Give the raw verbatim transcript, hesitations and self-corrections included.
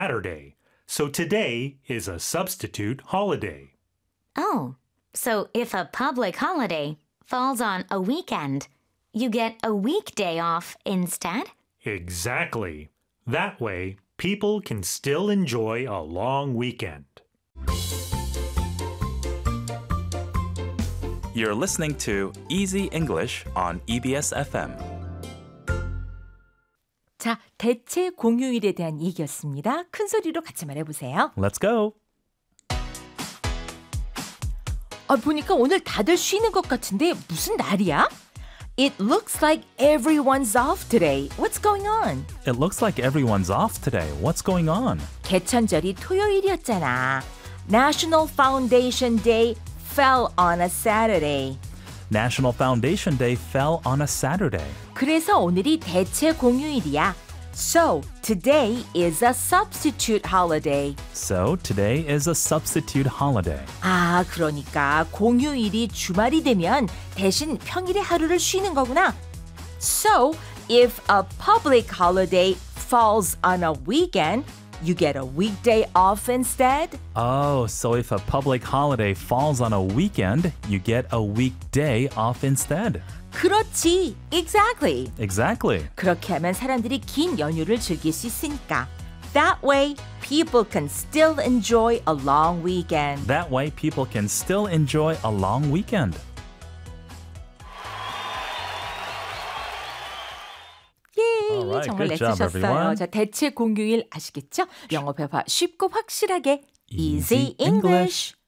Saturday. So today is a substitute holiday. Oh, so if a public holiday falls on a weekend, you get a weekday off instead? Exactly. That way, people can still enjoy a long weekend. You're listening to Easy English on E B S F M. 자, 대체 공휴일에 대한 얘기였습니다. 큰 소리로 같이 말해보세요. Let's go. 아, 보니까 오늘 다들 쉬는 것 같은데 무슨 날이야? It looks like everyone's off today. What's going on? It looks like everyone's off today. What's going on? 개천절이 토요일이었잖아. National Foundation Day fell on a Saturday. National Foundation Day fell on a Saturday. 그래서 오늘이 대체 공휴일이야. So, today is a substitute holiday. So today is a substitute holiday. 아, 그러니까 공휴일이 주말이 되면 대신 평일에 하루를 쉬는 거구나. So, if a public holiday falls on a weekend, you get a weekday off instead? Oh, so if a public holiday falls on a weekend, you get a weekday off instead. 그렇지. Exactly. Exactly. 그렇게 하면 사람들이 긴 연휴를 즐길 수 있으니까. That way, people can still enjoy a long weekend. That way, people can still enjoy a long weekend. 예, All right, 정말 good job, 애쓰셨어요. everyone. 자, 대체 공휴일 아시겠죠? 영어 회화 쉽고 확실하게 Easy Easy English.